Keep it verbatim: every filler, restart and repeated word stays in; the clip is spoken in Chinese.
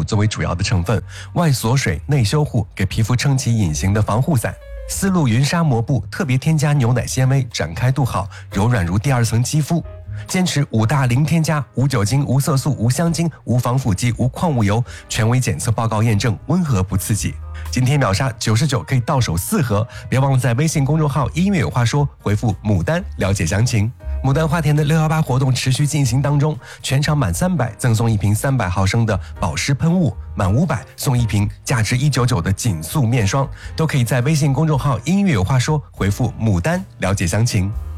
作为主要的成分，外锁水内修护，给皮肤撑起隐形的防护伞。丝路云纱膜布特别添加牛奶纤维，展开度好，柔软如第二层肌肤。坚持五大零添加、无酒精、无色素、无香精、无防腐剂、无矿物油，权威检测报告验证，温和不刺激。今天秒杀九十九可以到手四盒，别忘了在微信公众号音乐有话说回复牡丹了解详情。牡丹花田的六一八活动持续进行当中，全场满三百赠送一瓶三百毫升的保湿喷雾，满五百送一瓶价值一百九十九的紧塑面霜，都可以在微信公众号音乐有话说回复牡丹了解详情。